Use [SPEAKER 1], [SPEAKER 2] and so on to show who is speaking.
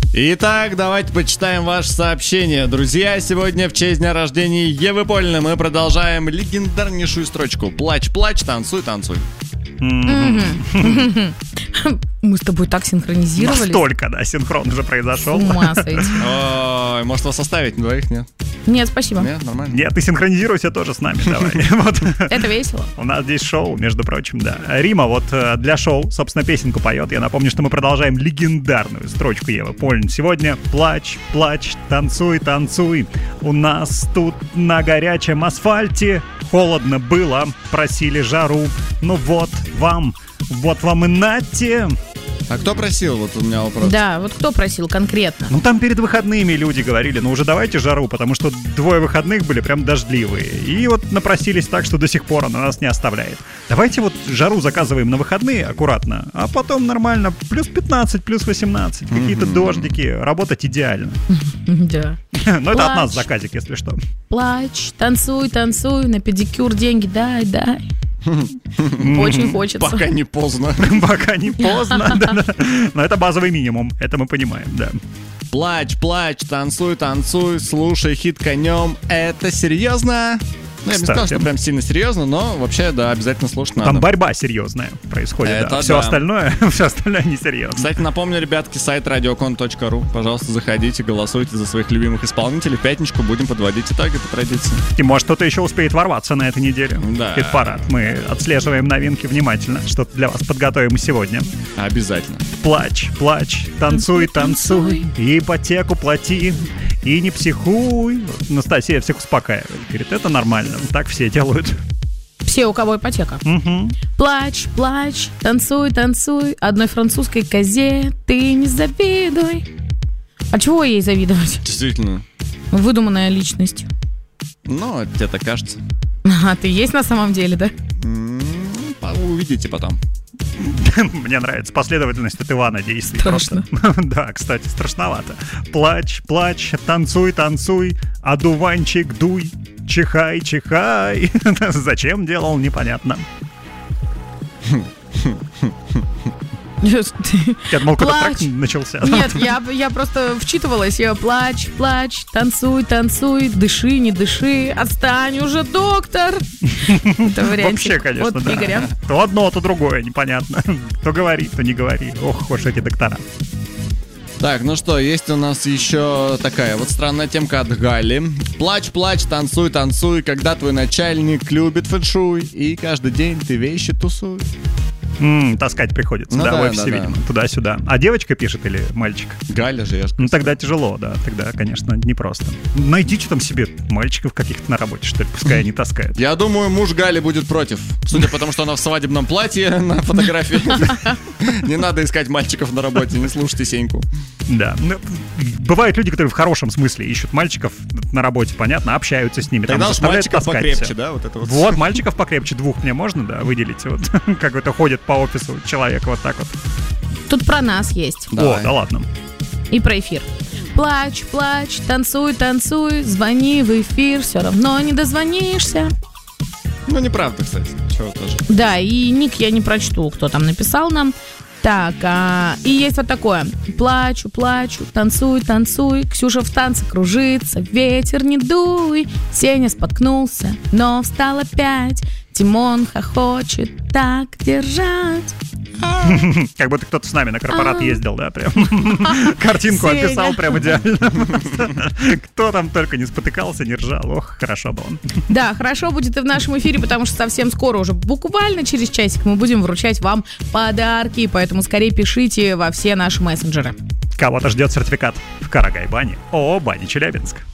[SPEAKER 1] Итак, давайте почитаем ваше сообщение. Друзья, сегодня в честь дня рождения Евы Польны мы продолжаем легендарнейшую строчку. Плачь, плачь, танцуй, танцуй.
[SPEAKER 2] Мы с тобой так синхронизировались.
[SPEAKER 3] Настолько, да, синхрон уже произошел.
[SPEAKER 2] С ума сойти.
[SPEAKER 1] Ой, может вас оставить двоих, нет?
[SPEAKER 2] Нет, спасибо.
[SPEAKER 1] Нет, нормально.
[SPEAKER 3] Нет, ты синхронизируйся тоже с нами, давай. Вот.
[SPEAKER 2] Это весело.
[SPEAKER 3] У нас здесь шоу, между прочим, да. Рима вот для шоу, собственно, песенку поет. Я напомню, что мы продолжаем легендарную строчку Евы Польны. Сегодня плачь, плачь, танцуй, танцуй. У нас тут на горячем асфальте холодно было, просили жару. Ну вот вам и нате.
[SPEAKER 1] А кто просил? Вот у меня вопрос.
[SPEAKER 2] Да, вот кто просил конкретно?
[SPEAKER 3] Ну там перед выходными люди говорили, ну уже давайте жару, потому что 2 выходных были прям дождливые. И вот напросились так, что до сих пор она нас не оставляет. Давайте вот жару заказываем на выходные аккуратно, а потом нормально плюс 15, плюс 18, какие-то дождики, работать идеально.
[SPEAKER 2] Да.
[SPEAKER 3] Но это от нас заказик, если что.
[SPEAKER 2] Плачь, танцуй, танцуй, на педикюр деньги дай. Очень хочется.
[SPEAKER 1] Пока не поздно.
[SPEAKER 3] Пока не поздно. Но это базовый минимум, это мы понимаем, да.
[SPEAKER 1] Плачь, плачь, танцуй, танцуй, слушай хит конем. Это серьезно? Ну, я бы не сказал, что прям сильно серьезно, но вообще, да, обязательно слушать надо.
[SPEAKER 3] Там борьба серьезная происходит,
[SPEAKER 1] это
[SPEAKER 3] да. Все остальное несерьезно.
[SPEAKER 1] Кстати, напомню, ребятки, сайт radiocon.ru. Пожалуйста, заходите, голосуйте за своих любимых исполнителей. В пятничку будем подводить итоги по традиции.
[SPEAKER 3] И может кто-то еще успеет ворваться на этой неделе.
[SPEAKER 1] Да.
[SPEAKER 3] Хит-парад. Мы отслеживаем новинки внимательно. Что-то для вас подготовим сегодня.
[SPEAKER 1] Обязательно.
[SPEAKER 3] Плачь, плачь, танцуй, танцуй, ипотеку плати и не психуй. Настасья всех успокаивает. Говорит, это нормально. Так все делают.
[SPEAKER 2] Все, у кого ипотека. Плачь, плачь, танцуй, танцуй. Одной французской козе ты не завидуй. А чего ей завидовать?
[SPEAKER 1] Действительно.
[SPEAKER 2] Выдуманная личность.
[SPEAKER 1] Ну, тебе так кажется.
[SPEAKER 2] А ты есть на самом деле, да?
[SPEAKER 1] Увидите потом.
[SPEAKER 3] Мне нравится последовательность от Ивана действий.
[SPEAKER 2] Страшно.
[SPEAKER 3] Да, кстати, страшновато. Плачь, плачь, танцуй, танцуй, одуванчик дуй, чихай, чихай. Зачем делал, непонятно. Я думал, какой-то трек начался.
[SPEAKER 2] Нет, я просто вчитывалась. Я плачь, плачь, танцуй, танцуй, дыши, не дыши, отстань уже, доктор. Это вариантик.
[SPEAKER 3] Вообще, конечно,
[SPEAKER 2] от
[SPEAKER 3] да.
[SPEAKER 2] Игоря.
[SPEAKER 3] То одно, то другое, непонятно. То говори, то не говори. Ох уж эти доктора.
[SPEAKER 1] Так, ну что, есть у нас еще такая вот странная темка от Гали. Плачь, плачь, танцуй, танцуй, когда твой начальник любит фэншуй, и каждый день ты вещи тусуй.
[SPEAKER 3] Таскать приходится,
[SPEAKER 1] ну,
[SPEAKER 3] да, в офисе,
[SPEAKER 1] да,
[SPEAKER 3] видимо, туда-сюда. А девочка пишет или мальчик?
[SPEAKER 1] Галя же, я же.
[SPEAKER 3] Ну, тогда тяжело, да, тогда, конечно, непросто. Найдите там себе мальчиков каких-то на работе, что ли, пускай они таскают.
[SPEAKER 1] Я думаю, муж Гали будет против, судя по тому, что она в свадебном платье на фотографии. Не надо искать мальчиков на работе, не слушайте Сеньку.
[SPEAKER 3] Да, бывают люди, которые в хорошем смысле ищут мальчиков на работе, понятно, общаются с ними.
[SPEAKER 1] Тогда уж мальчиков покрепче, да, вот это вот.
[SPEAKER 3] Вот, мальчиков покрепче, 2 мне можно, да, выделить, вот, как это ходит по офису человек вот так вот.
[SPEAKER 2] Тут про нас есть.
[SPEAKER 3] Давай. О, да ладно.
[SPEAKER 2] И про эфир. Плачь, плачь, танцуй, танцуй, звони в эфир, все равно не дозвонишься.
[SPEAKER 1] Ну, неправда, кстати, чего тоже.
[SPEAKER 2] Да, и ник я не прочту, кто там написал нам. Так, и есть вот такое. Плачу, плачу, танцуй, танцуй, Ксюша в танце кружится, ветер не дуй. Сеня споткнулся, но встал опять. Тимон хохочет, так держать.
[SPEAKER 3] Как будто кто-то с нами на корпорат ездил, да, прям. Картинку описал прям идеально. Кто там только не спотыкался, не ржал. Ох, хорошо было.
[SPEAKER 2] Да, хорошо будет и в нашем эфире, потому что совсем скоро, уже буквально через часик, мы будем вручать вам подарки. Поэтому скорее пишите во все наши мессенджеры.
[SPEAKER 3] Кого-то ждет сертификат в Карагай-бане. ООО «Бани Челябинск».